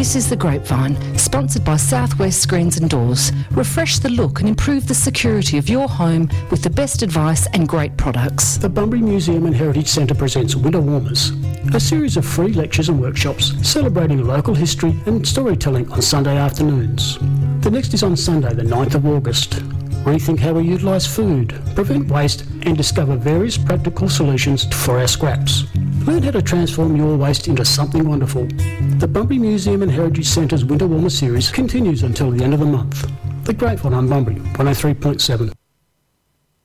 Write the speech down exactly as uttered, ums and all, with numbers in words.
This is The Grapevine, sponsored by Southwest Screens and Doors. Refresh the look and improve the security of your home with the best advice and great products. The Bunbury Museum and Heritage Centre presents Winter Warmers, a series of free lectures and workshops celebrating local history and storytelling on Sunday afternoons. The next is on Sunday, the ninth of August. Rethink how we utilise food, prevent waste and discover various practical solutions for our scraps. Learn how to transform your waste into something wonderful. The Bunbury Museum and Heritage Centre's Winter Warmer series continues until the end of the month. The Grapevine on Bunbury, one oh three point seven.